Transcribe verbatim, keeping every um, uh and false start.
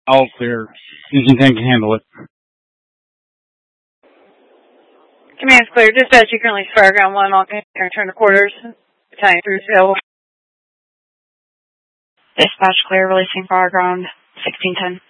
All clear. Engine ten can handle it. Command's clear. Dispatch, you currently fire ground one. I'll return to quarters. Battalion crews available. Dispatch clear, releasing fire ground sixteen ten.